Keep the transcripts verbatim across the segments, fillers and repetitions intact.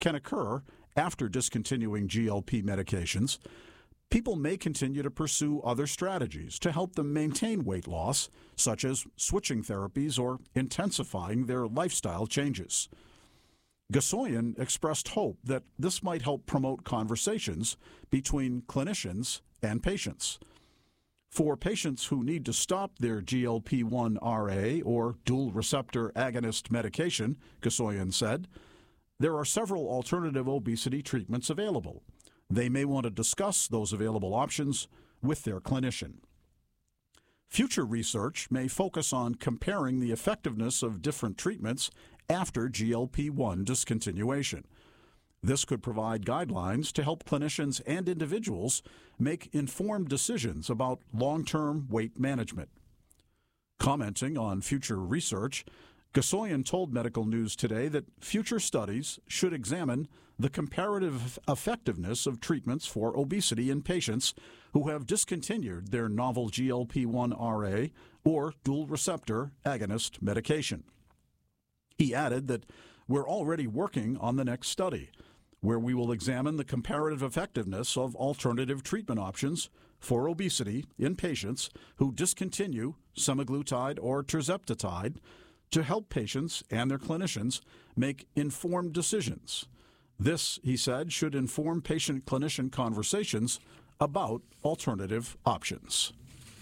can occur after discontinuing G L P medications, people may continue to pursue other strategies to help them maintain weight loss, such as switching therapies or intensifying their lifestyle changes. Gasoyan expressed hope that this might help promote conversations between clinicians and patients. For patients who need to stop their G L P one R A or dual receptor agonist medication, Gasoyan said, there are several alternative obesity treatments available. They may want to discuss those available options with their clinician. Future research may focus on comparing the effectiveness of different treatments after G L P one discontinuation. This could provide guidelines to help clinicians and individuals make informed decisions about long-term weight management. Commenting on future research, Gasoyan told Medical News Today that future studies should examine the comparative effectiveness of treatments for obesity in patients who have discontinued their novel G L P one R A or dual receptor agonist medication. He added that we're already working on the next study, where we will examine the comparative effectiveness of alternative treatment options for obesity in patients who discontinue semaglutide or tirzepatide to help patients and their clinicians make informed decisions. This, he said, should inform patient-clinician conversations about alternative options.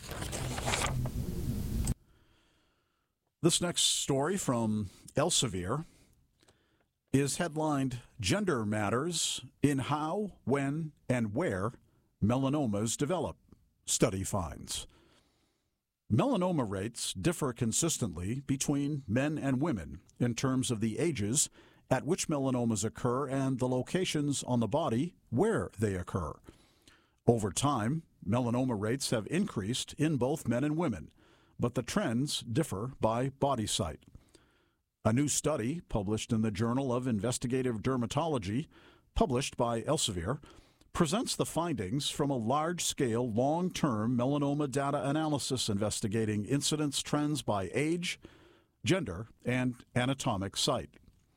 This next story from Elsevier is headlined, Gender Matters in How, When, and Where Melanomas Develop, Study Finds. Melanoma rates differ consistently between men and women in terms of the ages at which melanomas occur and the locations on the body where they occur. Over time, melanoma rates have increased in both men and women, but the trends differ by body site. A new study published in the Journal of Investigative Dermatology, published by Elsevier, presents the findings from a large-scale, long-term melanoma data analysis investigating incidence trends by age, gender, and anatomic site.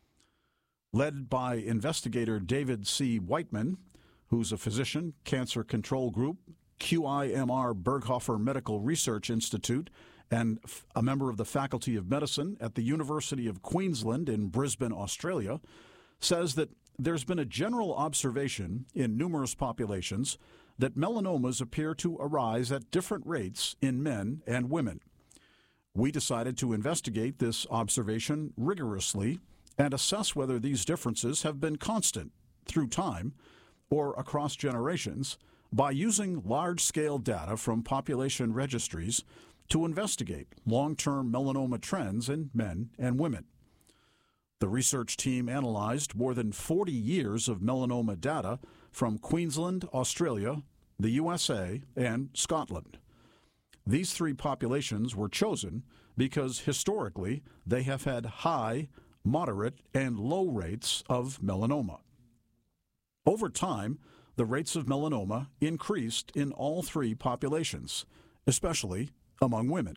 Led by investigator David C. Whiteman, who's a physician, Cancer Control Group, Q I M R Berghofer Medical Research Institute, and a member of the Faculty of Medicine at the University of Queensland in Brisbane, Australia, says that there's been a general observation in numerous populations that melanomas appear to arise at different rates in men and women. We decided to investigate this observation rigorously and assess whether these differences have been constant through time or across generations by using large-scale data from population registries to investigate long-term melanoma trends in men and women. The research team analyzed more than forty years of melanoma data from Queensland, Australia, the U S A, and Scotland. These three populations were chosen because historically they have had high, moderate, and low rates of melanoma. Over time, the rates of melanoma increased in all three populations, especially among women.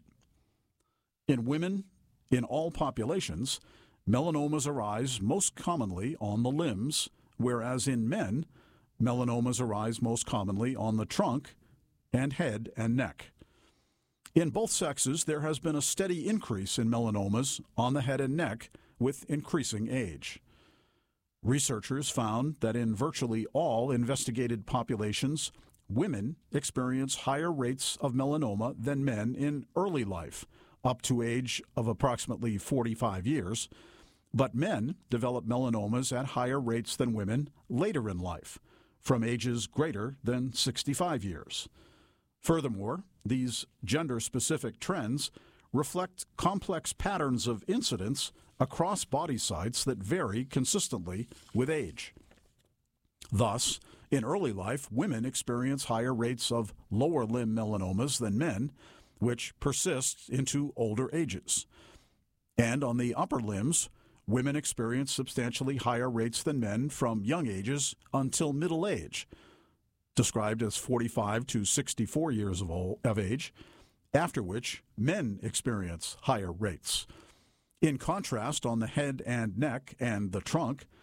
In women, in all populations, melanomas arise most commonly on the limbs, whereas in men, melanomas arise most commonly on the trunk and head and neck. In both sexes, there has been a steady increase in melanomas on the head and neck with increasing age. Researchers found that in virtually all investigated populations, women experience higher rates of melanoma than men in early life, up to age of approximately forty-five years, but men develop melanomas at higher rates than women later in life, from ages greater than sixty-five years. Furthermore, these gender-specific trends reflect complex patterns of incidence across body sites that vary consistently with age. Thus, in early life, women experience higher rates of lower limb melanomas than men, which persists into older ages. And on the upper limbs, women experience substantially higher rates than men from young ages until middle age, described as forty-five to sixty-four years of, old, of age, after which men experience higher rates. In contrast, on the head and neck and the trunk,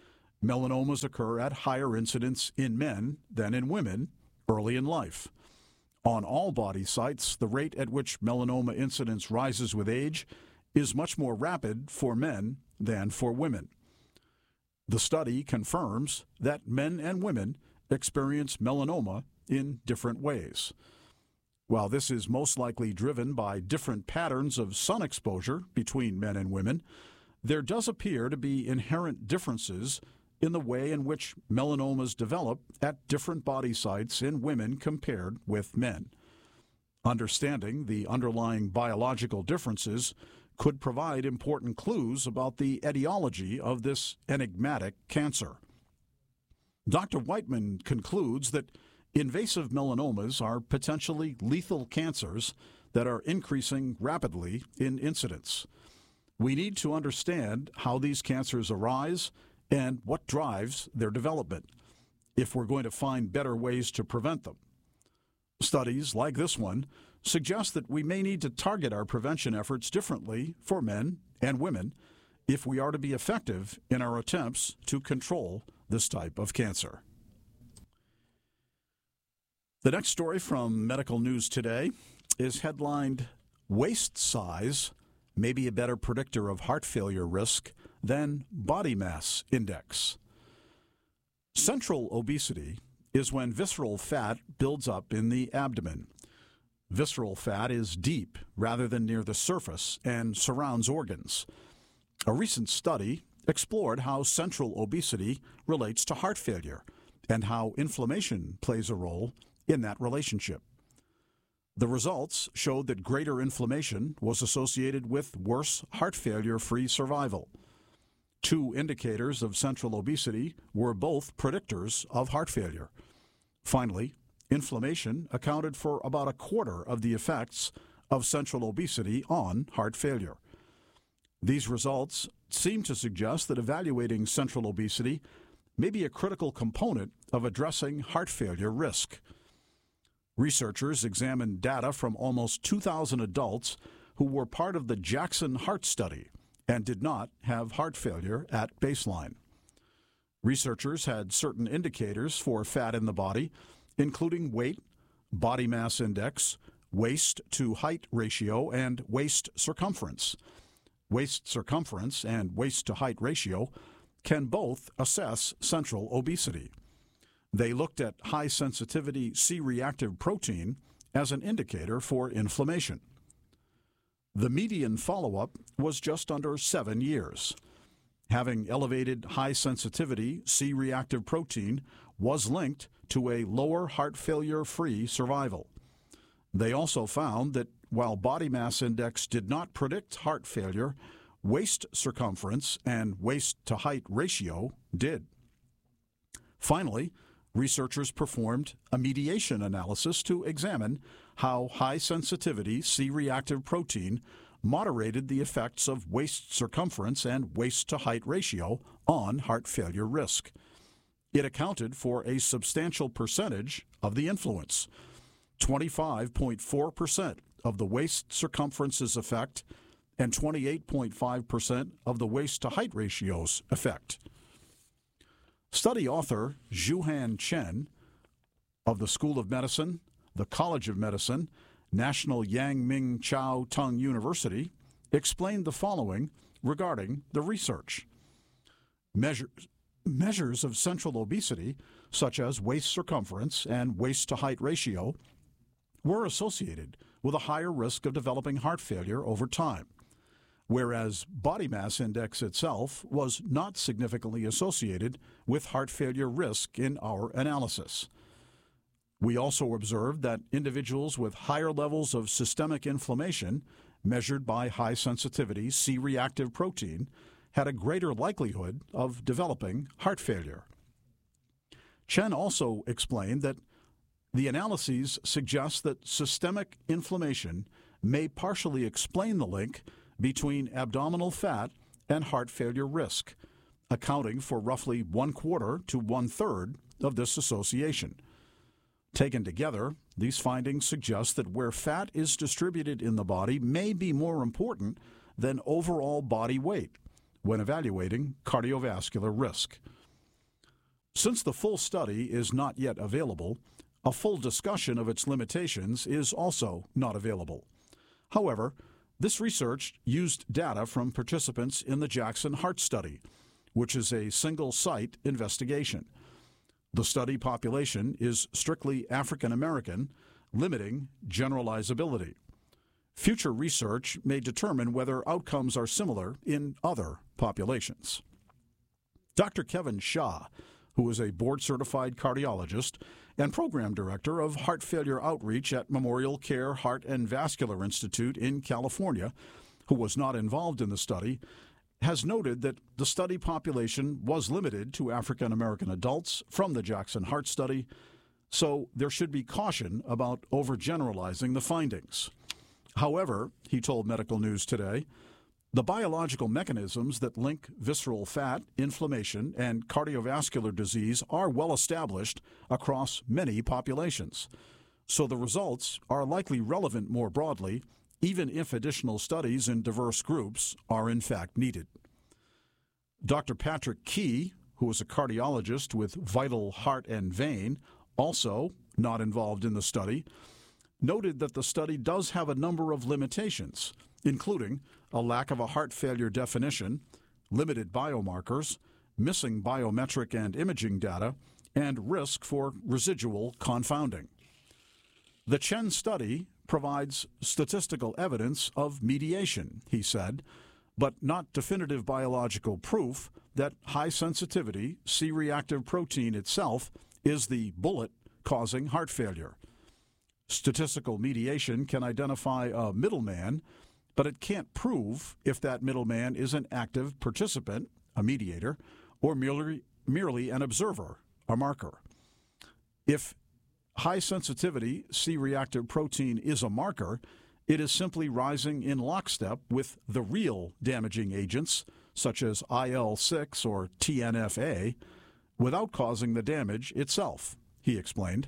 Melanomas occur at higher incidence in men than in women early in life. On all body sites, the rate at which melanoma incidence rises with age is much more rapid for men than for women. The study confirms that men and women experience melanoma in different ways. While this is most likely driven by different patterns of sun exposure between men and women, there does appear to be inherent differences in the way in which melanomas develop at different body sites in women compared with men. Understanding the underlying biological differences could provide important clues about the etiology of this enigmatic cancer. Doctor Whiteman concludes that invasive melanomas are potentially lethal cancers that are increasing rapidly in incidence. We need to understand how these cancers arise and what drives their development if we're going to find better ways to prevent them. Studies like this one suggest that we may need to target our prevention efforts differently for men and women if we are to be effective in our attempts to control this type of cancer. The next story from Medical News Today is headlined, "Waist Size May Be a Better Predictor of Heart Failure Risk Than Body Mass Index." Central obesity is when visceral fat builds up in the abdomen. Visceral fat is deep rather than near the surface and surrounds organs. A recent study explored how central obesity relates to heart failure and how inflammation plays a role in that relationship. The results showed that greater inflammation was associated with worse heart failure-free survival. Two indicators of central obesity were both predictors of heart failure. Finally, inflammation accounted for about a quarter of the effects of central obesity on heart failure. These results seem to suggest that evaluating central obesity may be a critical component of addressing heart failure risk. Researchers examined data from almost two thousand adults who were part of the Jackson Heart Study and did not have heart failure at baseline. Researchers had certain indicators for fat in the body, including weight, body mass index, waist to height ratio, and waist circumference. Waist circumference and waist to height ratio can both assess central obesity. They looked at high-sensitivity C-reactive protein as an indicator for inflammation. The median follow-up was just under seven years. Having elevated high-sensitivity C-reactive protein was linked to a lower heart failure-free survival. They also found that while body mass index did not predict heart failure, waist circumference and waist-to-height ratio did. Finally, researchers performed a mediation analysis to examine how high-sensitivity C-reactive protein moderated the effects of waist circumference and waist-to-height ratio on heart failure risk. It accounted for a substantial percentage of the influence, twenty-five point four percent of the waist circumference's effect and twenty-eight point five percent of the waist-to-height ratio's effect. Study author Zhuhan Chen of the School of Medicine, the College of Medicine, National Yang Ming Chiao Tung University, explained the following regarding the research. Measures, measures of central obesity, such as waist circumference and waist-to-height ratio, were associated with a higher risk of developing heart failure over time, whereas body mass index itself was not significantly associated with heart failure risk in our analysis. We also observed that individuals with higher levels of systemic inflammation, measured by high-sensitivity C-reactive protein, had a greater likelihood of developing heart failure. Chen also explained that the analyses suggest that systemic inflammation may partially explain the link between abdominal fat and heart failure risk, accounting for roughly one quarter to one-third of this association. Taken together, these findings suggest that where fat is distributed in the body may be more important than overall body weight when evaluating cardiovascular risk. Since the full study is not yet available, a full discussion of its limitations is also not available. However, this research used data from participants in the Jackson Heart Study, which is a single-site investigation. The study population is strictly African American, limiting generalizability. Future research may determine whether outcomes are similar in other populations. Doctor Kevin Shaw, who is a board-certified cardiologist and program director of heart failure outreach at Memorial Care Heart and Vascular Institute in California, who was not involved in the study, has noted that the study population was limited to African American adults from the Jackson Heart Study, so there should be caution about overgeneralizing the findings. However, he told Medical News Today, the biological mechanisms that link visceral fat, inflammation, and cardiovascular disease are well established across many populations. So the results are likely relevant more broadly, even if additional studies in diverse groups are in fact needed. Doctor Patrick Key, who is a cardiologist with Vital Heart and Vein, also not involved in the study, noted that the study does have a number of limitations, including a lack of a heart failure definition, limited biomarkers, missing biometric and imaging data, and risk for residual confounding. The Chen study provides statistical evidence of mediation, he said, but not definitive biological proof that high-sensitivity C-reactive protein itself is the bullet causing heart failure. Statistical mediation can identify a middleman, but it can't prove if that middleman is an active participant, a mediator, or merely, merely an observer, a marker. If high-sensitivity C-reactive protein is a marker, it is simply rising in lockstep with the real damaging agents, such as I L six or T N F A, without causing the damage itself, he explained.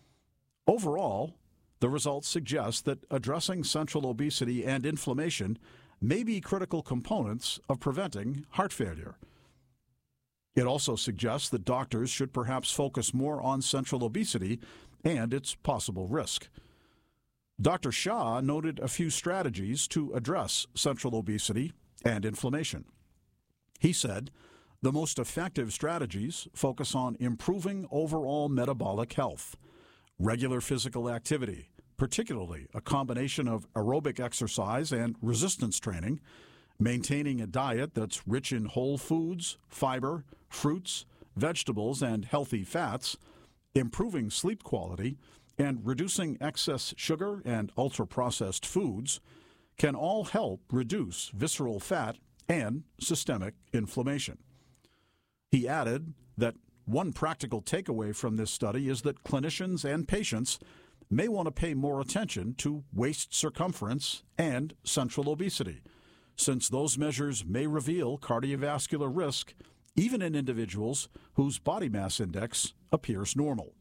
Overall, the results suggest that addressing central obesity and inflammation may be critical components of preventing heart failure. It also suggests that doctors should perhaps focus more on central obesity and its possible risk. Doctor Shah noted a few strategies to address central obesity and inflammation. He said, the most effective strategies focus on improving overall metabolic health, regular physical activity, particularly a combination of aerobic exercise and resistance training, maintaining a diet that's rich in whole foods, fiber, fruits, vegetables, and healthy fats, improving sleep quality, and reducing excess sugar and ultra-processed foods can all help reduce visceral fat and systemic inflammation. He added that one practical takeaway from this study is that clinicians and patients may want to pay more attention to waist circumference and central obesity, since those measures may reveal cardiovascular risk even in individuals whose body mass index appears normal.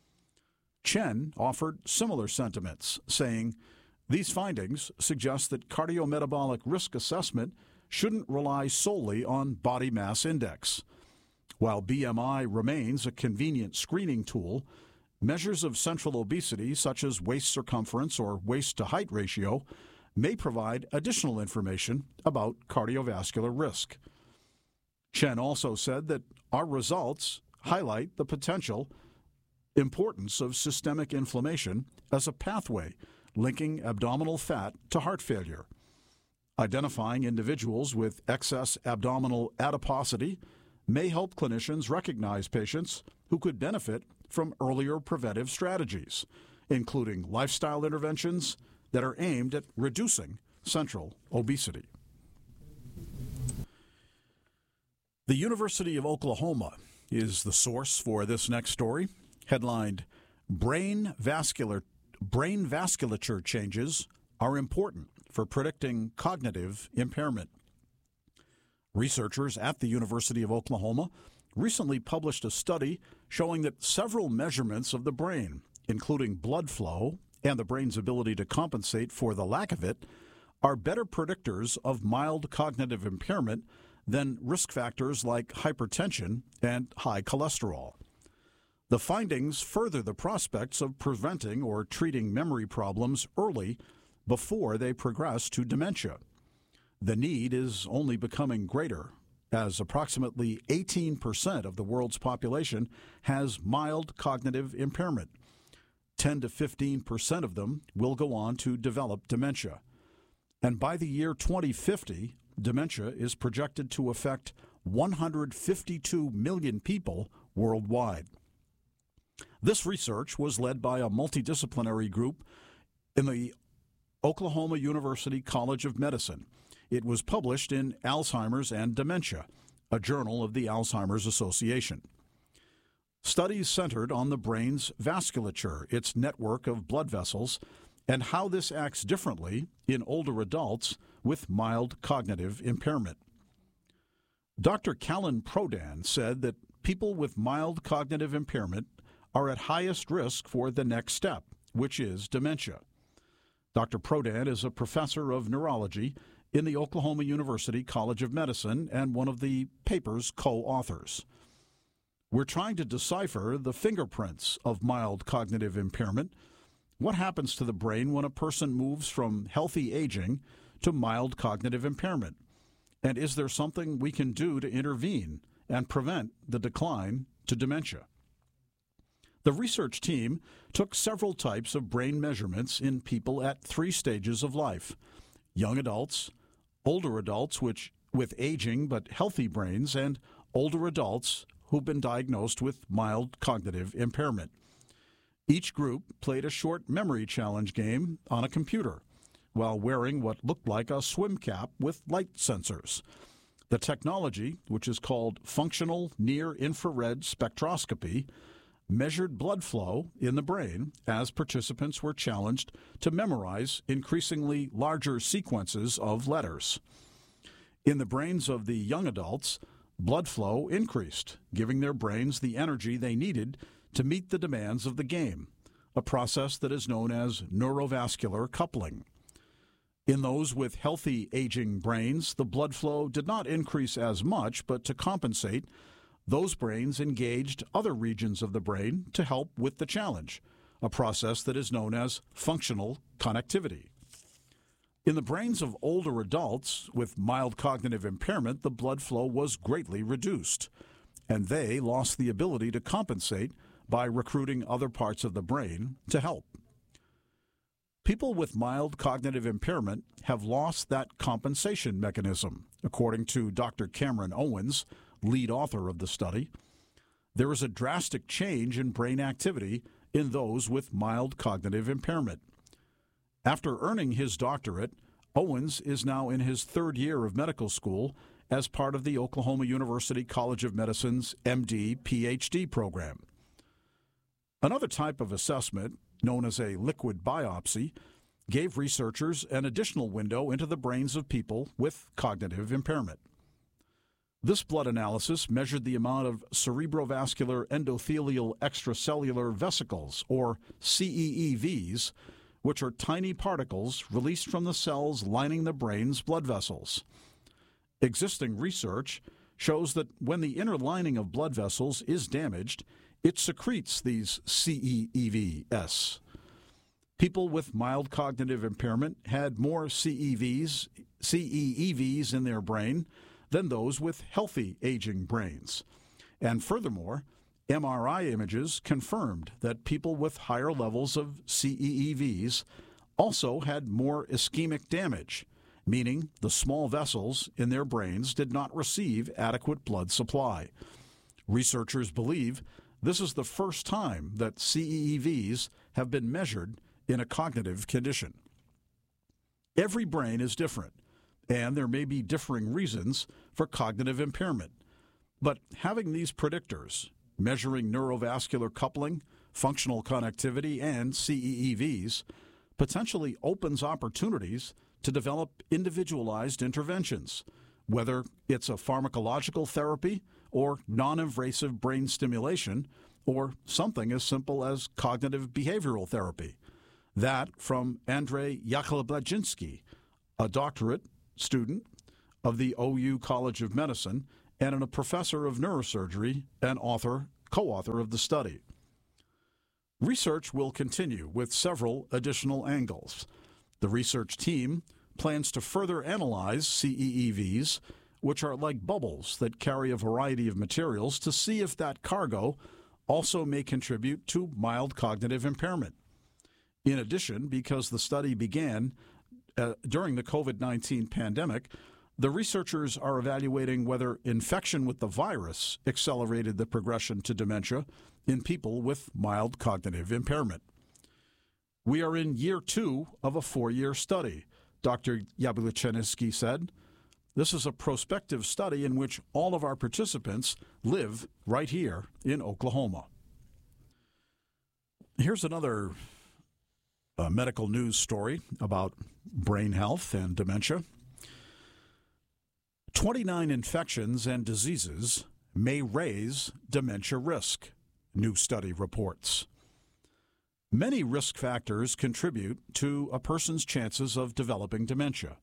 Chen offered similar sentiments, saying, these findings suggest that cardiometabolic risk assessment shouldn't rely solely on body mass index. While B M I remains a convenient screening tool, measures of central obesity, such as waist circumference or waist-to-height ratio, may provide additional information about cardiovascular risk. Chen also said that our results highlight the potential importance of systemic inflammation as a pathway linking abdominal fat to heart failure. Identifying individuals with excess abdominal adiposity may help clinicians recognize patients who could benefit from earlier preventive strategies, including lifestyle interventions that are aimed at reducing central obesity. The University of Oklahoma is the source for this next story, headlined, Brain vascular brain vasculature changes are important for predicting cognitive impairment. Researchers at the University of Oklahoma recently published a study showing that several measurements of the brain, including blood flow and the brain's ability to compensate for the lack of it, are better predictors of mild cognitive impairment than risk factors like hypertension and high cholesterol. The findings further the prospects of preventing or treating memory problems early before they progress to dementia. The need is only becoming greater, as approximately eighteen percent of the world's population has mild cognitive impairment. ten to fifteen percent of them will go on to develop dementia. And by the year twenty fifty, dementia is projected to affect one hundred fifty-two million people worldwide. This research was led by a multidisciplinary group in the Oklahoma University College of Medicine. It was published in Alzheimer's and Dementia, a journal of the Alzheimer's Association. Studies centered on the brain's vasculature, its network of blood vessels, and how this acts differently in older adults with mild cognitive impairment. Doctor Callan Prodan said that people with mild cognitive impairment are at highest risk for the next step, which is dementia. Doctor Prodan is a professor of neurology in the Oklahoma University College of Medicine and one of the paper's co-authors. We're trying to decipher the fingerprints of mild cognitive impairment. What happens to the brain when a person moves from healthy aging to mild cognitive impairment? And is there something we can do to intervene and prevent the decline to dementia? The research team took several types of brain measurements in people at three stages of life: young adults, older adults which, with aging but healthy brains, and older adults who've been diagnosed with mild cognitive impairment. Each group played a short memory challenge game on a computer while wearing what looked like a swim cap with light sensors. The technology, which is called functional near-infrared spectroscopy, measured blood flow in the brain as participants were challenged to memorize increasingly larger sequences of letters. In the brains of the young adults, blood flow increased, giving their brains the energy they needed to meet the demands of the game, a process that is known as neurovascular coupling. In those with healthy aging brains, the blood flow did not increase as much, but to compensate, those brains engaged other regions of the brain to help with the challenge, a process that is known as functional connectivity. In the brains of older adults with mild cognitive impairment, the blood flow was greatly reduced, and they lost the ability to compensate by recruiting other parts of the brain to help. People with mild cognitive impairment have lost that compensation mechanism, according to Doctor Cameron Owens, lead author of the study. There is a drastic change in brain activity in those with mild cognitive impairment. After earning his doctorate, Owens is now in his third year of medical school as part of the Oklahoma University College of Medicine's M D P H D program. Another type of assessment, known as a liquid biopsy, gave researchers an additional window into the brains of people with cognitive impairment. This blood analysis measured the amount of cerebrovascular endothelial extracellular vesicles, or C E E Vs, which are tiny particles released from the cells lining the brain's blood vessels. Existing research shows that when the inner lining of blood vessels is damaged, it secretes these C E E Vs. People with mild cognitive impairment had more C E Vs, C E E Vs in their brain than those with healthy aging brains. And furthermore, M R I images confirmed that people with higher levels of C E E Vs also had more ischemic damage, meaning the small vessels in their brains did not receive adequate blood supply. Researchers believe this is the first time that C E E Vs have been measured in a cognitive condition. Every brain is different, and there may be differing reasons for cognitive impairment. But having these predictors, measuring neurovascular coupling, functional connectivity, and C E E Vs, potentially opens opportunities to develop individualized interventions, whether it's a pharmacological therapy or non-invasive brain stimulation, or something as simple as cognitive behavioral therapy. That from Andrei Yakovlevitsky, a doctorate student of the O U College of Medicine and a professor of neurosurgery and author, co-author of the study. Research will continue with several additional angles. The research team plans to further analyze C E E Vs, which are like bubbles that carry a variety of materials, to see if that cargo also may contribute to mild cognitive impairment. In addition, because the study began uh, during the COVID nineteen pandemic, the researchers are evaluating whether infection with the virus accelerated the progression to dementia in people with mild cognitive impairment. We are in year two of a four-year study, Doctor Yablachensky said. This is a prospective study in which all of our participants live right here in Oklahoma. Here's another uh, medical news story about brain health and dementia. twenty-nine infections and diseases may raise dementia risk, new study reports. Many risk factors contribute to a person's chances of developing dementia.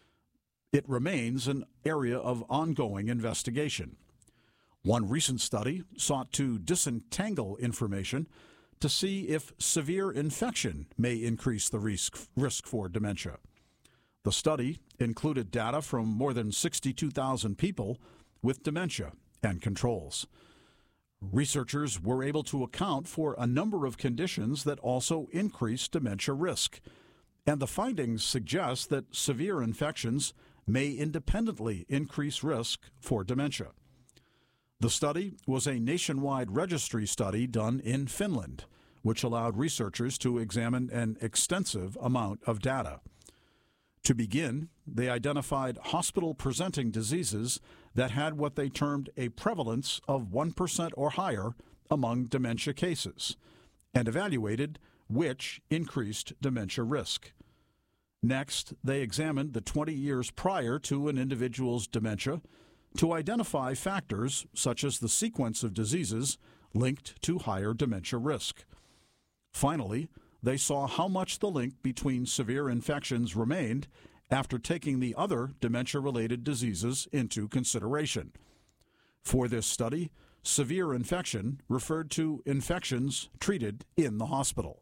It remains an area of ongoing investigation. One recent study sought to disentangle information to see if severe infection may increase the risk, risk for dementia. The study included data from more than sixty-two thousand people with dementia and controls. Researchers were able to account for a number of conditions that also increase dementia risk, and the findings suggest that severe infections may independently increase risk for dementia. The study was a nationwide registry study done in Finland, which allowed researchers to examine an extensive amount of data. To begin, they identified hospital-presenting diseases that had what they termed a prevalence of one percent or higher among dementia cases, and evaluated which increased dementia risk. Next, they examined the twenty years prior to an individual's dementia to identify factors such as the sequence of diseases linked to higher dementia risk. Finally, they saw how much the link between severe infections remained after taking the other dementia-related diseases into consideration. For this study, severe infection referred to infections treated in the hospital.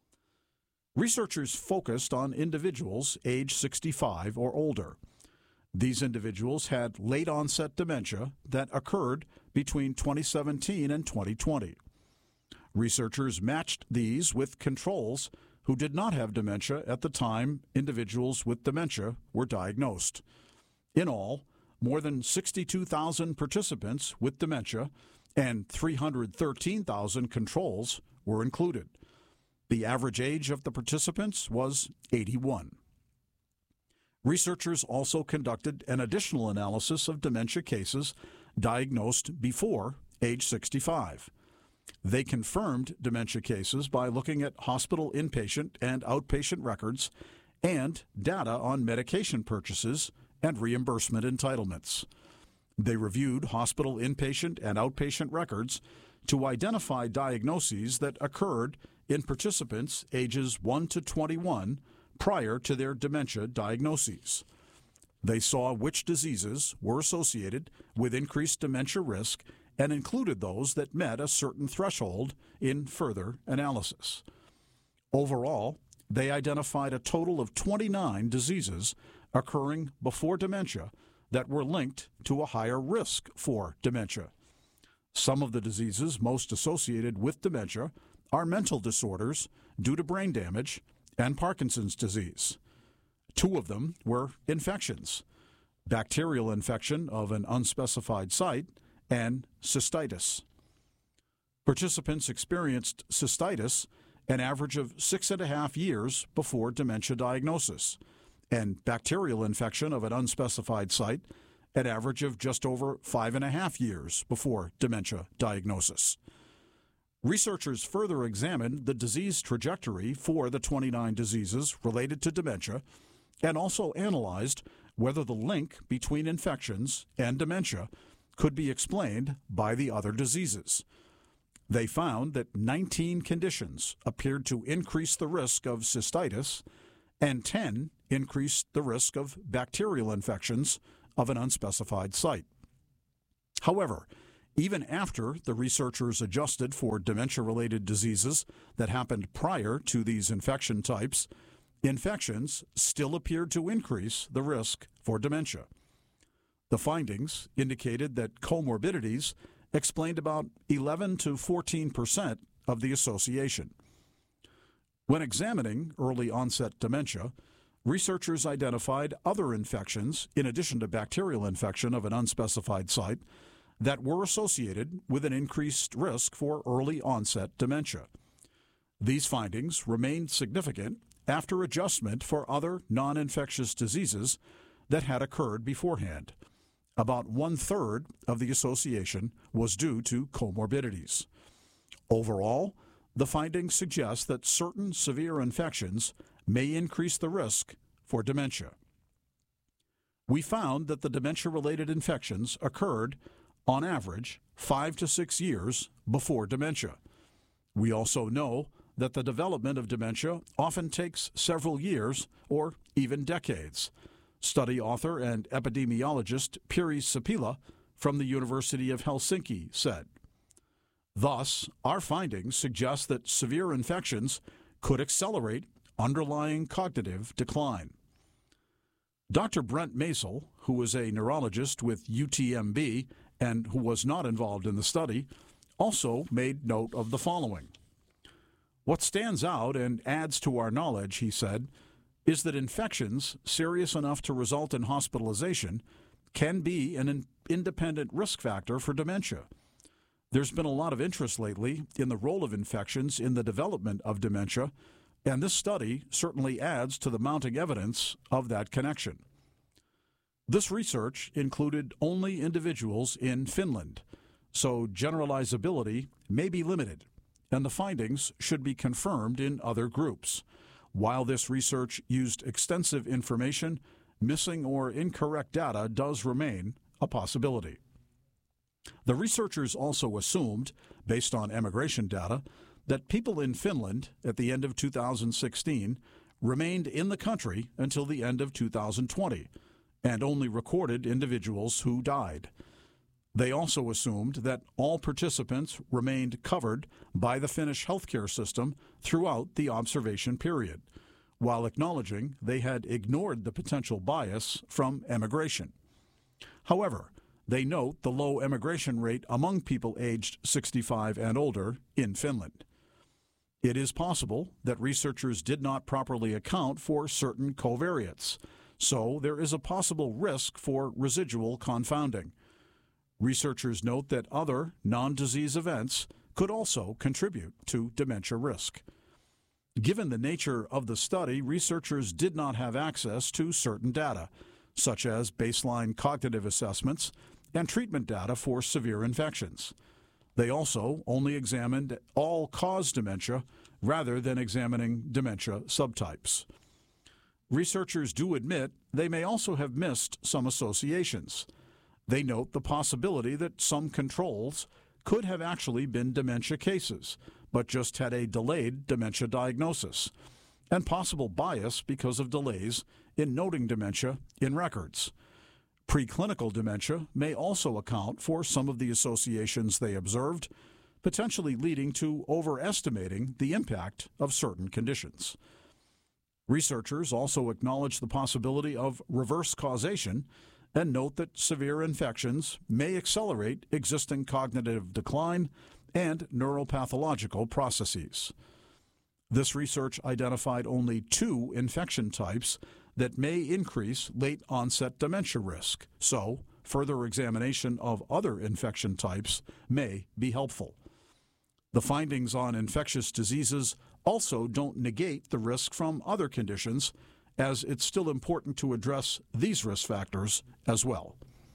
Researchers focused on individuals age sixty-five or older. These individuals had late-onset dementia that occurred between twenty seventeen and twenty twenty. Researchers matched these with controls who did not have dementia at the time individuals with dementia were diagnosed. In all, more than sixty-two thousand participants with dementia and three hundred thirteen thousand controls were included. The average age of the participants was eighty-one. Researchers also conducted an additional analysis of dementia cases diagnosed before age sixty-five. They confirmed dementia cases by looking at hospital inpatient and outpatient records and data on medication purchases and reimbursement entitlements. They reviewed hospital inpatient and outpatient records to identify diagnoses that occurred in participants ages one to twenty-one prior to their dementia diagnoses. They saw which diseases were associated with increased dementia risk and included those that met a certain threshold in further analysis. Overall, they identified a total of twenty-nine diseases occurring before dementia that were linked to a higher risk for dementia. Some of the diseases most associated with dementia are mental disorders due to brain damage and Parkinson's disease. Two of them were infections: bacterial infection of an unspecified site and cystitis. Participants experienced cystitis an average of six and a half years before dementia diagnosis, and bacterial infection of an unspecified site an average of just over five and a half years before dementia diagnosis. Researchers further examined the disease trajectory for the twenty-nine diseases related to dementia and also analyzed whether the link between infections and dementia could be explained by the other diseases. They found that nineteen conditions appeared to increase the risk of cystitis and ten increased the risk of bacterial infections of an unspecified site. However, Even after the researchers adjusted for dementia-related diseases that happened prior to these infection types, infections still appeared to increase the risk for dementia. The findings indicated that comorbidities explained about eleven to fourteen percent of the association. When examining early onset dementia, researchers identified other infections, in addition to bacterial infection of an unspecified site, that were associated with an increased risk for early onset dementia. These findings remained significant after adjustment for other non-infectious diseases that had occurred beforehand. About one-third of the association was due to comorbidities. Overall, the findings suggest that certain severe infections may increase the risk for dementia. We found that the dementia-related infections occurred, on average, five to six years before dementia. We also know that the development of dementia often takes several years or even decades. Study author and epidemiologist Piri Sipilä from the University of Helsinki said. Thus, our findings suggest that severe infections could accelerate underlying cognitive decline. Doctor Brent Maisel, who is a neurologist with U T M B and who was not involved in the study, also made note of the following. What stands out and adds to our knowledge, he said, is that infections serious enough to result in hospitalization can be an in- independent risk factor for dementia. There's been a lot of interest lately in the role of infections in the development of dementia, and this study certainly adds to the mounting evidence of that connection. This research included only individuals in Finland, so generalizability may be limited, and the findings should be confirmed in other groups. While this research used extensive information, missing or incorrect data does remain a possibility. The researchers also assumed, based on emigration data, that people in Finland at the end of two thousand sixteen remained in the country until the end of two thousand twenty and only recorded individuals who died. They also assumed that all participants remained covered by the Finnish healthcare system throughout the observation period, while acknowledging they had ignored the potential bias from emigration. However, they note the low emigration rate among people aged sixty-five and older in Finland. It is possible that researchers did not properly account for certain covariates, so there is a possible risk for residual confounding. Researchers note that other non-disease events could also contribute to dementia risk. Given the nature of the study, researchers did not have access to certain data, such as baseline cognitive assessments and treatment data for severe infections. They also only examined all-cause dementia rather than examining dementia subtypes. Researchers do admit they may also have missed some associations. They note the possibility that some controls could have actually been dementia cases, but just had a delayed dementia diagnosis, and possible bias because of delays in noting dementia in records. Preclinical dementia may also account for some of the associations they observed, potentially leading to overestimating the impact of certain conditions. Researchers also acknowledge the possibility of reverse causation and note that severe infections may accelerate existing cognitive decline and neuropathological processes. This research identified only two infection types that may increase late-onset dementia risk, so further examination of other infection types may be helpful. The findings on infectious diseases also don't negate the risk from other conditions, as it's still important to address these risk factors as well.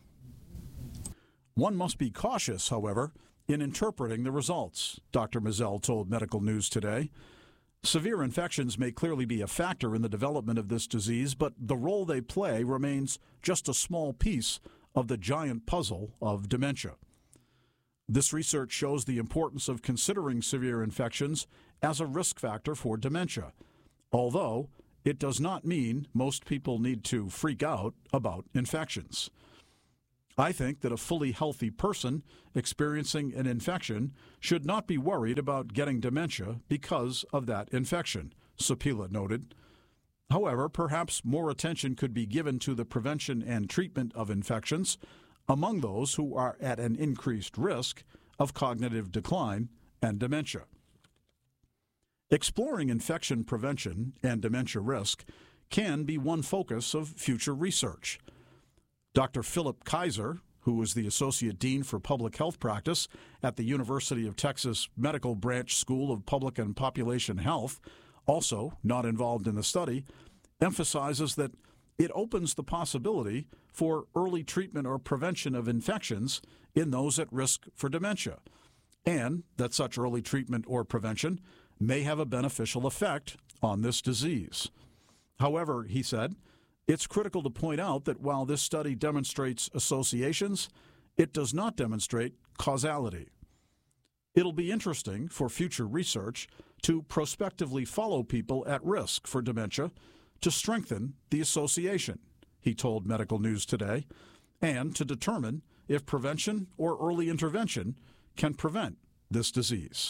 One must be cautious, however, in interpreting the results, Doctor Maisel told Medical News Today. Severe infections may clearly be a factor in the development of this disease, but the role they play remains just a small piece of the giant puzzle of dementia. This research shows the importance of considering severe infections as a risk factor for dementia, although it does not mean most people need to freak out about infections. I think that a fully healthy person experiencing an infection should not be worried about getting dementia because of that infection, Sapila noted. However, perhaps more attention could be given to the prevention and treatment of infections among those who are at an increased risk of cognitive decline and dementia. Exploring infection prevention and dementia risk can be one focus of future research. Doctor Philip Kaiser, who is the Associate Dean for Public Health Practice at the University of Texas Medical Branch School of Public and Population Health, also not involved in the study, emphasizes that it opens the possibility for early treatment or prevention of infections in those at risk for dementia, and that such early treatment or prevention may have a beneficial effect on this disease. However, he said, it's critical to point out that while this study demonstrates associations, it does not demonstrate causality. It'll be interesting for future research to prospectively follow people at risk for dementia to strengthen the association, he told Medical News Today, and to determine if prevention or early intervention can prevent this disease.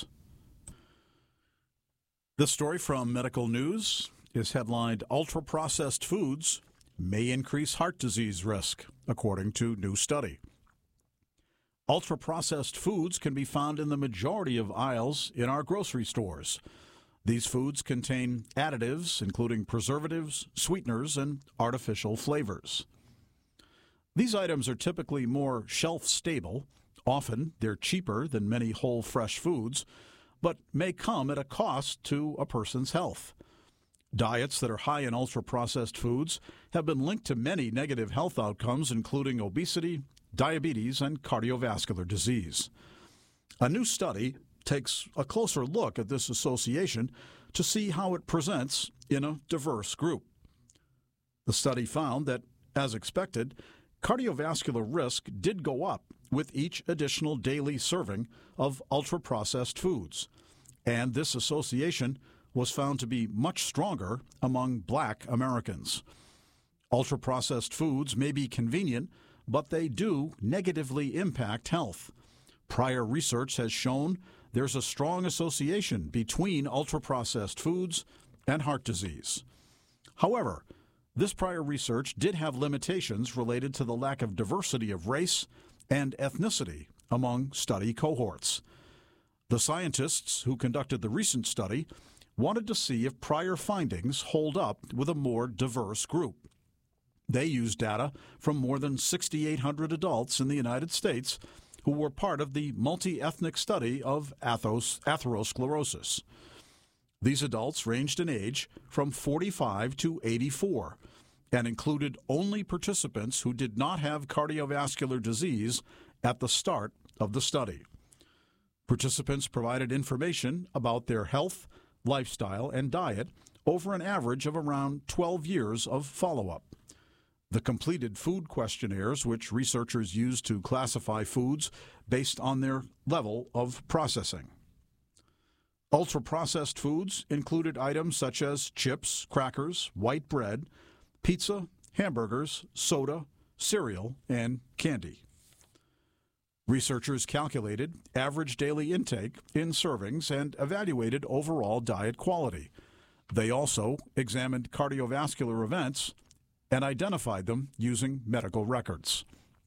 This story from Medical News is headlined, Ultra-Processed Foods May Increase Heart Disease Risk, according to new study. Ultra-processed foods can be found in the majority of aisles in our grocery stores. These foods contain additives, including preservatives, sweeteners, and artificial flavors. These items are typically more shelf-stable. Often, they're cheaper than many whole, fresh foods, but may come at a cost to a person's health. Diets that are high in ultra-processed foods have been linked to many negative health outcomes, including obesity, diabetes, and cardiovascular disease. A new study takes a closer look at this association to see how it presents in a diverse group. The study found that, as expected, cardiovascular risk did go up with each additional daily serving of ultra-processed foods, and this association was found to be much stronger among Black Americans. Ultra-processed foods may be convenient, but they do negatively impact health. Prior research has shown there's a strong association between ultra-processed foods and heart disease. However, this prior research did have limitations related to the lack of diversity of race and ethnicity among study cohorts. The scientists who conducted the recent study wanted to see if prior findings hold up with a more diverse group. They used data from more than six thousand eight hundred adults in the United States who were part of the multi-ethnic study of athos- atherosclerosis. These adults ranged in age from forty-five to eighty-four and included only participants who did not have cardiovascular disease at the start of the study. Participants provided information about their health, lifestyle, and diet over an average of around twelve years of follow-up. The completed food questionnaires, which researchers used to classify foods based on their level of processing. Ultra-processed foods included items such as chips, crackers, white bread, pizza, hamburgers, soda, cereal, and candy. Researchers calculated average daily intake in servings and evaluated overall diet quality. They also examined cardiovascular events and identified them using medical records.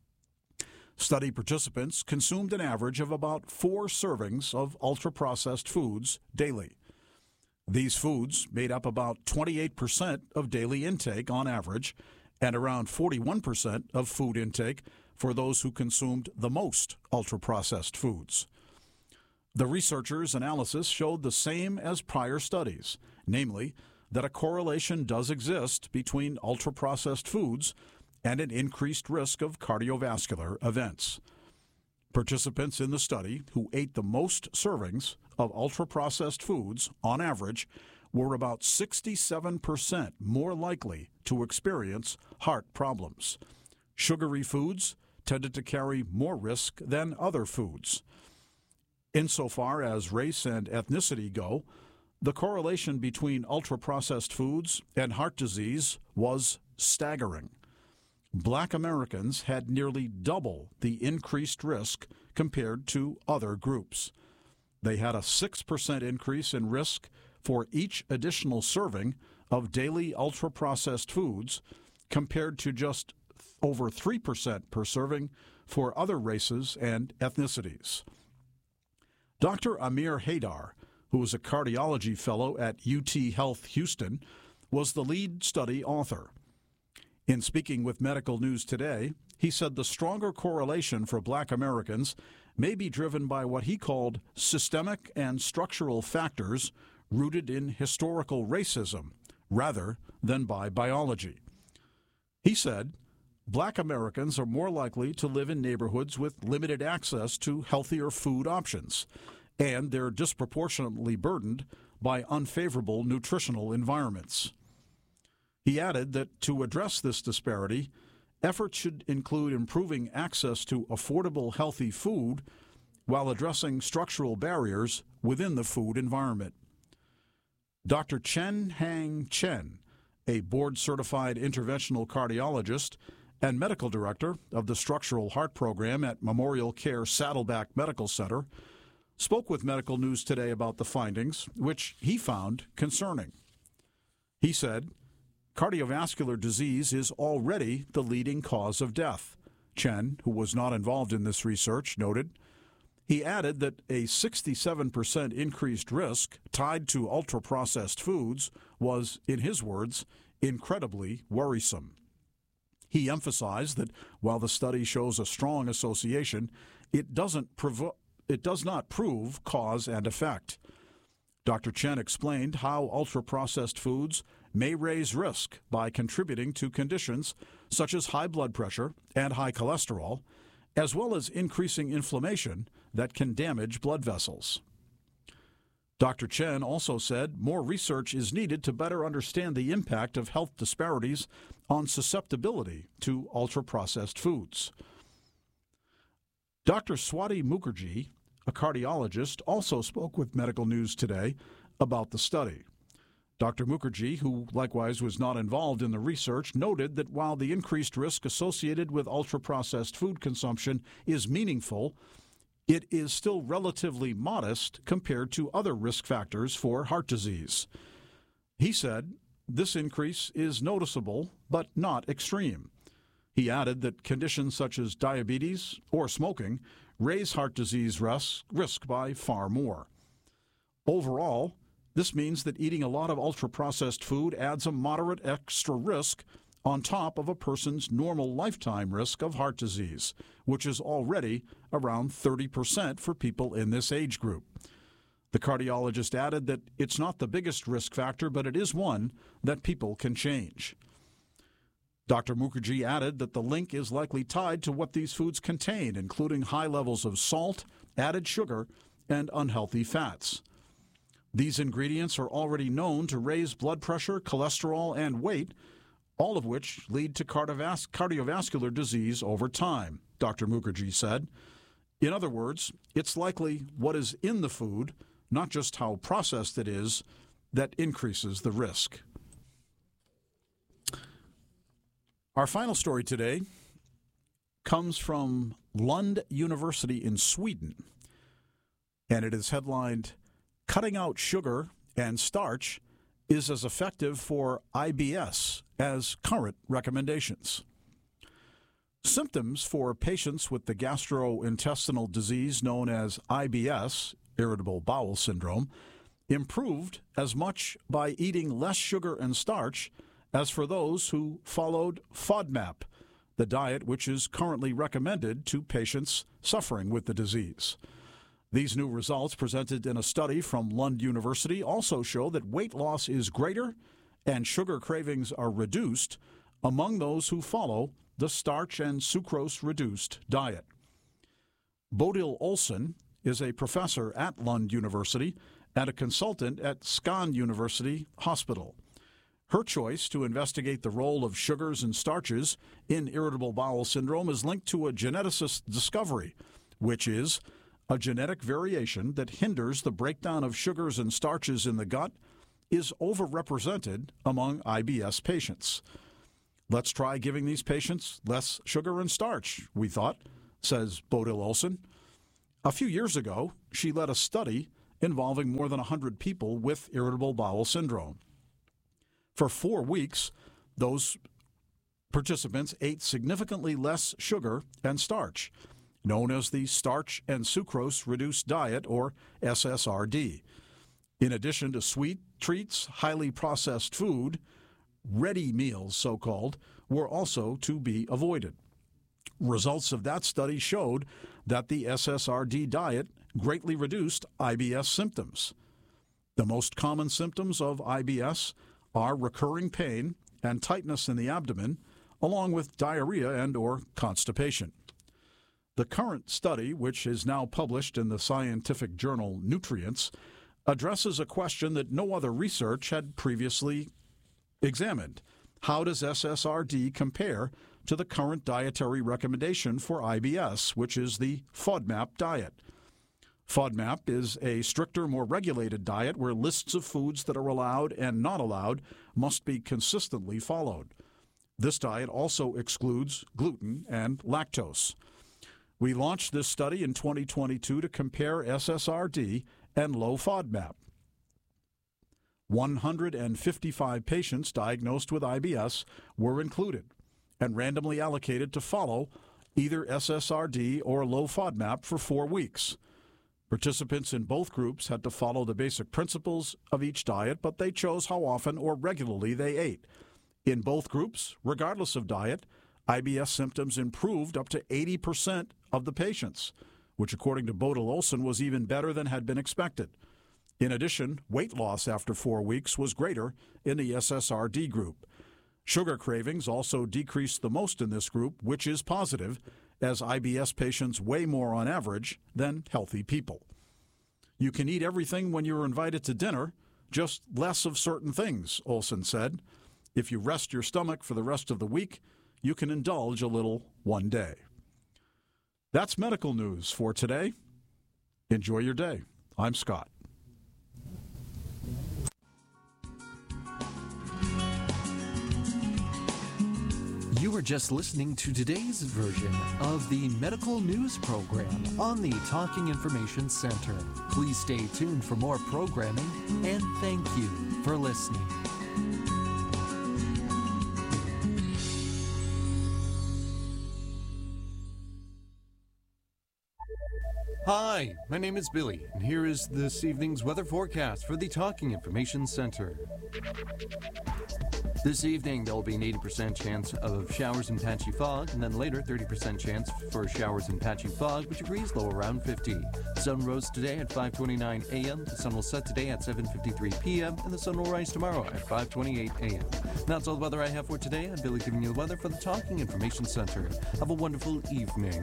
Study participants consumed an average of about four servings of ultra-processed foods daily. These foods made up about twenty-eight percent of daily intake on average and around forty-one percent of food intake for those who consumed the most ultra-processed foods. The researchers' analysis showed the same as prior studies, namely that a correlation does exist between ultra-processed foods and an increased risk of cardiovascular events. Participants in the study who ate the most servings of ultra-processed foods, on average, were about sixty-seven percent more likely to experience heart problems. Sugary foods tended to carry more risk than other foods. Insofar as race and ethnicity go, the correlation between ultra-processed foods and heart disease was staggering. Black Americans had nearly double the increased risk compared to other groups. They had a six percent increase in risk for each additional serving of daily ultra-processed foods compared to just over three percent per serving for other races and ethnicities. Doctor Amir Haidar, who is a cardiology fellow at U T Health Houston, was the lead study author. In speaking with Medical News Today, he said the stronger correlation for Black Americans may be driven by what he called systemic and structural factors rooted in historical racism rather than by biology. He said, Black Americans are more likely to live in neighborhoods with limited access to healthier food options, and they're disproportionately burdened by unfavorable nutritional environments. He added that to address this disparity, efforts should include improving access to affordable, healthy food while addressing structural barriers within the food environment. Doctor Chen Hang Chen, a board-certified interventional cardiologist and medical director of the Structural Heart Program at Memorial Care Saddleback Medical Center, spoke with Medical News Today about the findings, which he found concerning. He said, cardiovascular disease is already the leading cause of death. Chen, who was not involved in this research, noted. He added that a sixty-seven percent increased risk tied to ultra-processed foods was, in his words, incredibly worrisome. He emphasized that while the study shows a strong association, it doesn't provo- it does not prove cause and effect. Doctor Chen explained how ultra-processed foods may raise risk by contributing to conditions such as high blood pressure and high cholesterol, as well as increasing inflammation that can damage blood vessels. Doctor Chen also said more research is needed to better understand the impact of health disparities on susceptibility to ultra-processed foods. Doctor Swati Mukherjee, a cardiologist, also spoke with Medical News Today about the study. Doctor Mukherjee, who likewise was not involved in the research, noted that while the increased risk associated with ultra-processed food consumption is meaningful, it is still relatively modest compared to other risk factors for heart disease. He said, this increase is noticeable, but not extreme. He added that conditions such as diabetes or smoking raise heart disease risk, risk by far more. Overall, this means that eating a lot of ultra-processed food adds a moderate extra risk on top of a person's normal lifetime risk of heart disease, which is already around thirty percent for people in this age group. The cardiologist added that it's not the biggest risk factor, but it is one that people can change. Doctor Mukherjee added that the link is likely tied to what these foods contain, including high levels of salt, added sugar, and unhealthy fats. These ingredients are already known to raise blood pressure, cholesterol, and weight, all of which lead to cardiovas- cardiovascular disease over time, Doctor Mukherjee said. In other words, it's likely what is in the food, not just how processed it is, that increases the risk. Our final story today comes from Lund University in Sweden, and it is headlined, Cutting Out Sugar and Starch is as Effective for I B S as Current Recommendations. Symptoms for patients with the gastrointestinal disease known as I B S, irritable bowel syndrome, improved as much by eating less sugar and starch as for those who followed FODMAP, the diet which is currently recommended to patients suffering with the disease. These new results, presented in a study from Lund University, also show that weight loss is greater and sugar cravings are reduced among those who follow the starch and sucrose-reduced diet. Bodil Olsen is a professor at Lund University and a consultant at Skåne University Hospital. Her choice to investigate the role of sugars and starches in irritable bowel syndrome is linked to a geneticist's discovery, which is a genetic variation that hinders the breakdown of sugars and starches in the gut is overrepresented among I B S patients. Let's try giving these patients less sugar and starch, we thought, says Bodil Olson. A few years ago, she led a study involving more than one hundred people with irritable bowel syndrome. For four weeks, those participants ate significantly less sugar and starch, known as the Starch and Sucrose Reduced Diet, or S S R D. In addition to sweet treats, highly processed food, ready meals, so-called, were also to be avoided. Results of that study showed that the S S R D diet greatly reduced I B S symptoms. The most common symptoms of I B S are recurring pain and tightness in the abdomen, along with diarrhea and or constipation. The current study, which is now published in the scientific journal Nutrients, addresses a question that no other research had previously examined. How does S S R D compare to the current dietary recommendation for I B S, which is the FODMAP diet? FODMAP is a stricter, more regulated diet where lists of foods that are allowed and not allowed must be consistently followed. This diet also excludes gluten and lactose. We launched this study in twenty twenty-two to compare S S R D and low FODMAP. one hundred fifty-five patients diagnosed with I B S were included and randomly allocated to follow either S S R D or low FODMAP for four weeks. Participants in both groups had to follow the basic principles of each diet, but they chose how often or regularly they ate. In both groups, regardless of diet, I B S symptoms improved up to eighty percent of the patients, which according to Bodil Olson was even better than had been expected. In addition, weight loss after four weeks was greater in the S S R D group. Sugar cravings also decreased the most in this group, which is positive, as I B S patients weigh more on average than healthy people. You can eat everything when you're invited to dinner, just less of certain things, Olson said. If you rest your stomach for the rest of the week, you can indulge a little one day. That's medical news for today. Enjoy your day. I'm Scott. You were just listening to today's version of the medical news program on the Talking Information Center. Please stay tuned for more programming, and thank you for listening. Hi, my name is Billy, and here is this evening's weather forecast for the Talking Information Center. This evening, there will be an eighty percent chance of showers and patchy fog, and then later, thirty percent chance for showers and patchy fog, with degrees low around fifty. The sun rose today at five twenty-nine a.m., the sun will set today at seven fifty-three p.m., and the sun will rise tomorrow at five twenty-eight a.m. That's all the weather I have for today. I'm Billy giving you the weather for the Talking Information Center. Have a wonderful evening.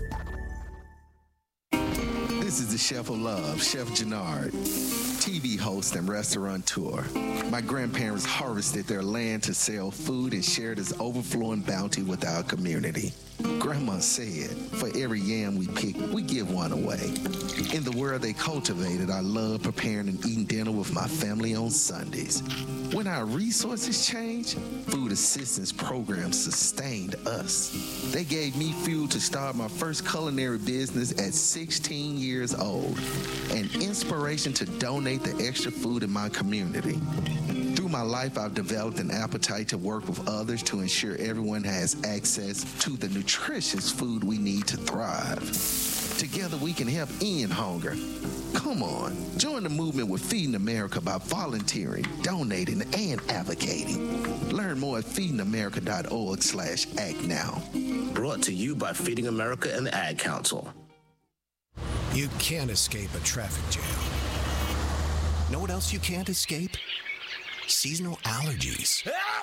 This is the Chef of Love, Chef Gennard, T V host and restaurateur. My grandparents harvested their land to sell food and share this overflowing bounty with our community. Grandma said, for every yam we pick, we give one away. In the world they cultivated, I love preparing and eating dinner with my family on Sundays. When our resources changed, food assistance programs sustained us. They gave me fuel to start my first culinary business at sixteen years old, and inspiration to donate the extra food in my community. Through my life, I've developed an appetite to work with others to ensure everyone has access to the nutritious food we need to thrive. Together, we can help end hunger. Come on, join the movement with Feeding America by volunteering, donating, and advocating. Learn more at feeding america dot org slash act now. Brought to you by Feeding America and the Ad Council. You can't escape a traffic jam. Know what else you can't escape? Seasonal allergies.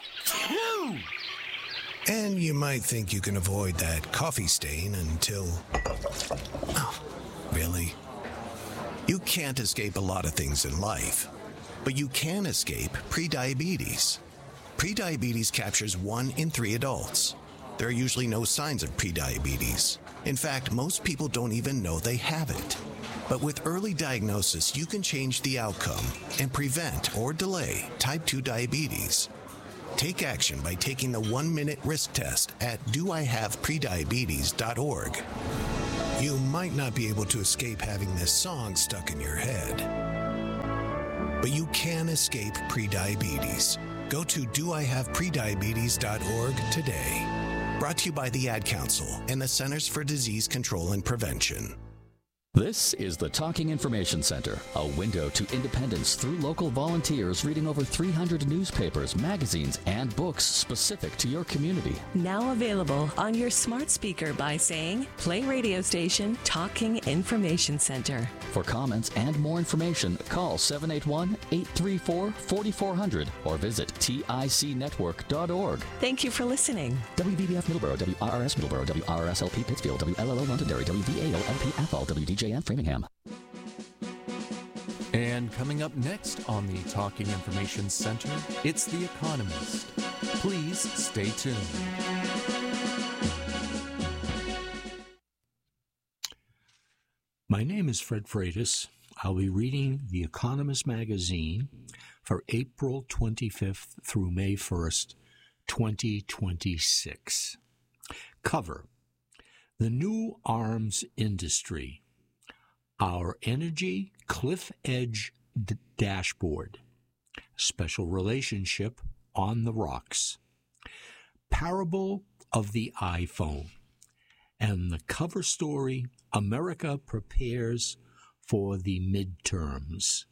And you might think you can avoid that coffee stain until... Oh, really? You can't escape a lot of things in life, but you can escape prediabetes. Prediabetes captures one in three adults. There are usually no signs of prediabetes. In fact, most people don't even know they have it. But with early diagnosis, you can change the outcome and prevent or delay type two diabetes. Take action by taking the one-minute risk test at do I have prediabetes dot org. You might not be able to escape having this song stuck in your head, but you can escape prediabetes. Go to do I have prediabetes dot org today. Brought to you by the Ad Council and the Centers for Disease Control and Prevention. This is the Talking Information Center, a window to independence through local volunteers reading over three hundred newspapers, magazines, and books specific to your community. Now available on your smart speaker by saying, play radio station Talking Information Center. For comments and more information, call seven eight one, eight three four, four four zero zero or visit tic network dot org. Thank you for listening. W V B F Middleborough, W R R S Middleborough, W R R S L P Pittsfield, W L L O Londonderry, W V A O L P F L, W D J and Framingham. And coming up next on the Talking Information Center, it's The Economist. Please stay tuned. My name is Fred Freitas. I'll be reading The Economist magazine for April twenty-fifth through May first, twenty twenty-six. Cover: The New Arms Industry. Our Energy Cliff Edge D- Dashboard. Special Relationship on the Rocks. Parable of the iPhone. And the cover story, America Prepares for the Midterms.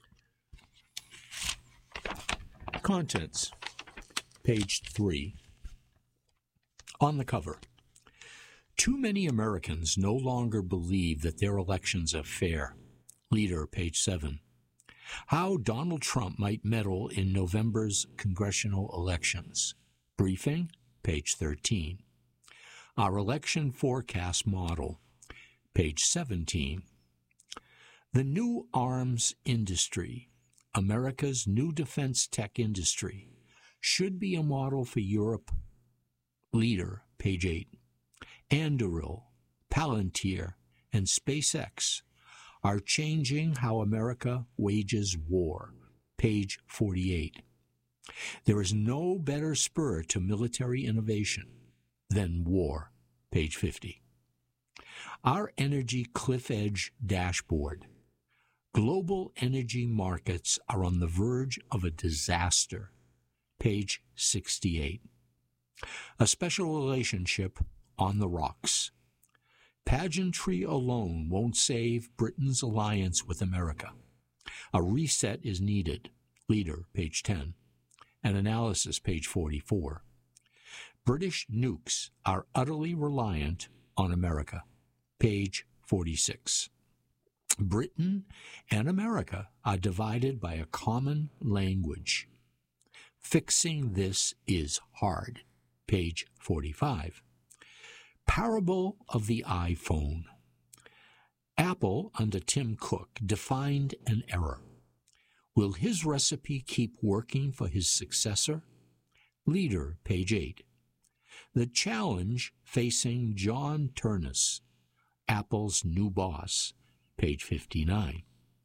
Contents. Page three. On the cover. Too many Americans no longer believe that their elections are fair. Leader, page seven. How Donald Trump might meddle in November's congressional elections. Briefing, page thirteen. Our election forecast model, page seventeen. The New Arms Industry, America's new defense tech industry, should be a model for Europe. Leader, page eight. Anduril, Palantir, and SpaceX are changing how America wages war. Page forty-eight. There is no better spur to military innovation than war. Page fifty. Our Energy Cliff Edge Dashboard. Global energy markets are on the verge of a disaster. Page sixty-eight. A special relationship on the rocks. Pageantry alone won't save Britain's alliance with America. A reset is needed. Leader, page ten. An analysis, page forty-four. British nukes are utterly reliant on America. Page forty-six. Britain and America are divided by a common language. Fixing this is hard. Page forty-five. Parable of the iPhone. Apple, under Tim Cook, defined an error. Will his recipe keep working for his successor? Leader, page eight. The challenge facing John Ternus, Apple's new boss, page fifty-nine.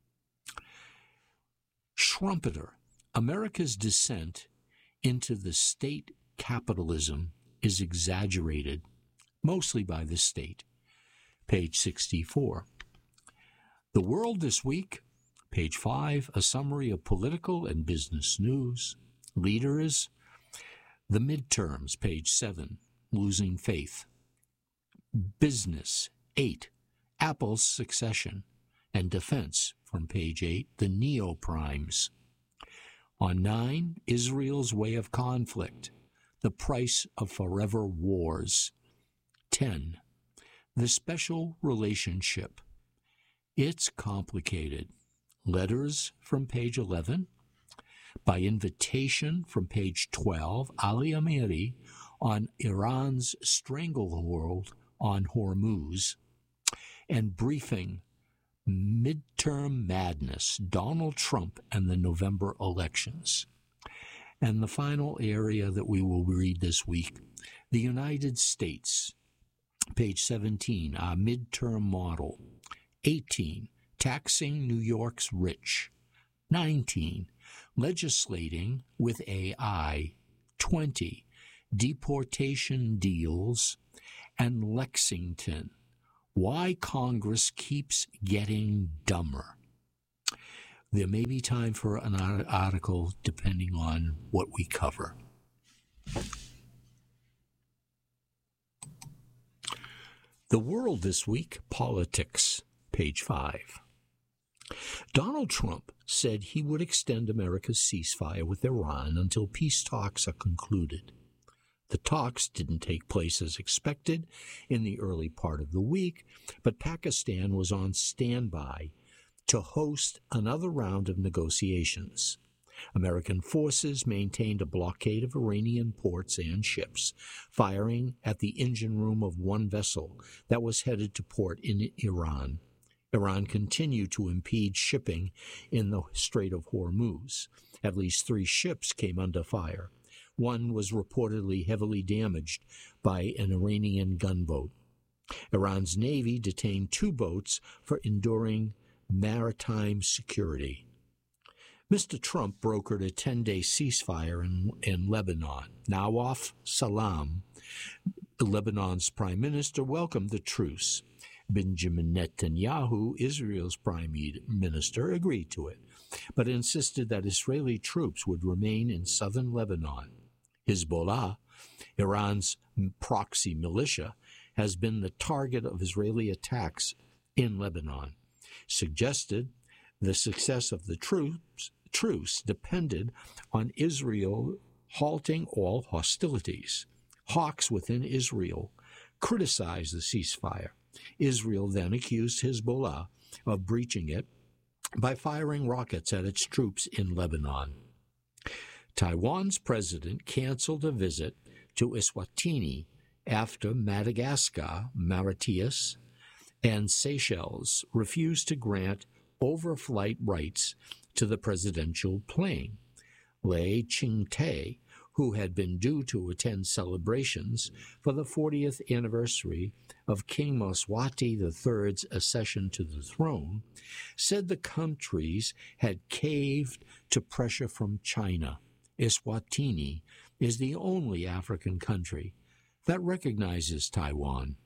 Schumpeter, America's descent into the state capitalism is exaggerated, mostly by the state, page sixty-four. The World This Week, page five, a summary of political and business news. Leaders, the midterms, page seven, losing faith. Business, eight, Apple's succession, and defense, from page eight, the neoprimes. On nine, Israel's way of conflict, the price of forever wars. ten. The special relationship. It's complicated. Letters, from page eleven. By invitation, from page twelve, Ali Amiri on Iran's stranglehold on Hormuz. And briefing, midterm madness, Donald Trump and the November elections. And the final area that we will read this week, the United States. Page seventeen, our midterm model. eighteen, taxing New York's rich. nineteen, legislating with A I. twenty, deportation deals, and Lexington. Why Congress keeps getting dumber. There may be time for an article depending on what we cover. The World This Week, Politics, page five. Donald Trump said he would extend America's ceasefire with Iran until peace talks are concluded. The talks didn't take place as expected in the early part of the week, but Pakistan was on standby to host another round of negotiations. American forces maintained a blockade of Iranian ports and ships, firing at the engine room of one vessel that was headed to port in Iran. Iran continued to impede shipping in the Strait of Hormuz. At least three ships came under fire. One was reportedly heavily damaged by an Iranian gunboat. Iran's Navy detained two boats for enduring maritime security. Mister Trump brokered a ten-day ceasefire in, in Lebanon. Nawaf Salam, Lebanon's prime minister, welcomed the truce. Benjamin Netanyahu, Israel's prime minister, agreed to it, but insisted that Israeli troops would remain in southern Lebanon. Hezbollah, Iran's proxy militia, has been the target of Israeli attacks in Lebanon. Suggested the success of the troops, truce depended on Israel halting all hostilities. Hawks within Israel criticized the ceasefire. Israel then accused Hezbollah of breaching it by firing rockets at its troops in Lebanon. Taiwan's president canceled a visit to Eswatini after Madagascar, Mauritius, and Seychelles refused to grant overflight rights to the presidential plane. Lei Ching-te, who had been due to attend celebrations for the fortieth anniversary of King Moswati the third's accession to the throne, said the countries had caved to pressure from China. Eswatini is the only African country that recognizes Taiwan.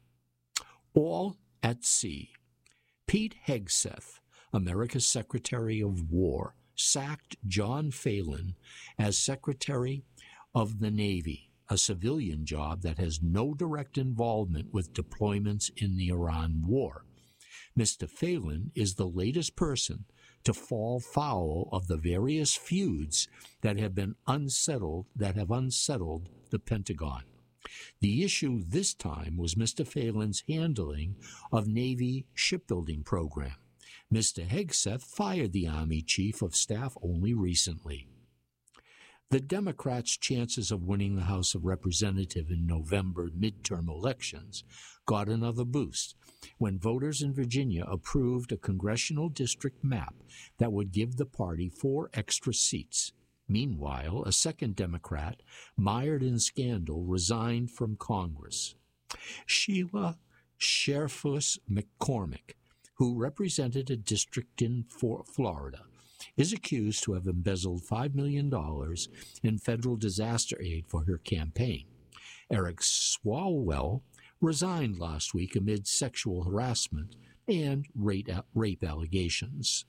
All at sea. Pete Hegseth, America's Secretary of War, sacked John Phelan as Secretary of the Navy, a civilian job that has no direct involvement with deployments in the Iran war. Mister Phelan is the latest person to fall foul of the various feuds that have been unsettled, that have unsettled the Pentagon. The issue this time was Mister Phelan's handling of Navy shipbuilding program. Mister Hegseth fired the Army Chief of Staff only recently. The Democrats' chances of winning the House of Representatives in November midterm elections got another boost when voters in Virginia approved a congressional district map that would give the party four extra seats. Meanwhile, a second Democrat, mired in scandal, resigned from Congress. Sheila Sherfus McCormick, who represented a district in Florida, is accused to have embezzled five million dollars in federal disaster aid for her campaign. Eric Swalwell resigned last week amid sexual harassment and rape allegations.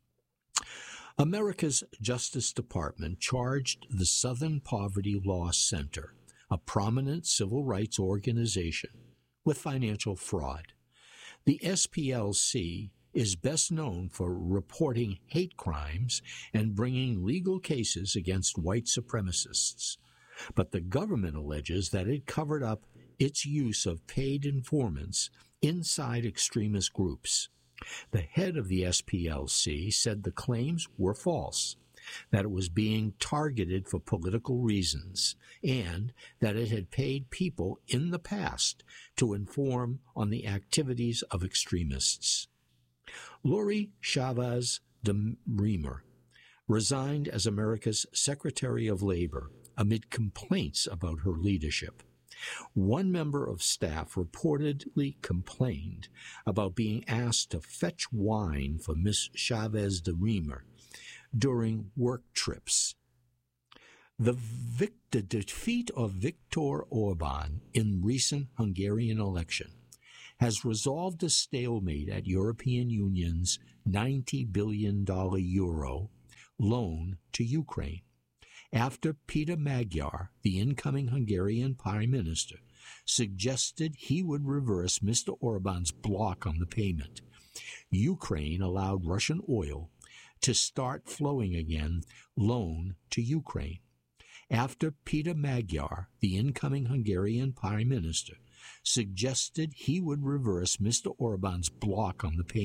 America's Justice Department charged the Southern Poverty Law Center, a prominent civil rights organization, with financial fraud. The S P L C is best known for reporting hate crimes and bringing legal cases against white supremacists. But the government alleges that it covered up its use of paid informants inside extremist groups. The head of the S P L C said the claims were false, that it was being targeted for political reasons, and that it had paid people in the past to inform on the activities of extremists. Lori Chavez de Remer resigned as America's Secretary of Labor amid complaints about her leadership. One member of staff reportedly complained about being asked to fetch wine for Miss Chavez de Remer during work trips. The, vic- the defeat of Viktor Orban in recent Hungarian election has resolved a stalemate at European Union's ninety billion dollars euro loan to Ukraine, after Peter Magyar, the incoming Hungarian Prime Minister, suggested he would reverse Mister Orban's block on the payment. Ukraine allowed Russian oil to start flowing again, loan to Ukraine. After Peter Magyar, the incoming Hungarian Prime Minister, suggested he would reverse Mister Orban's block on the payment.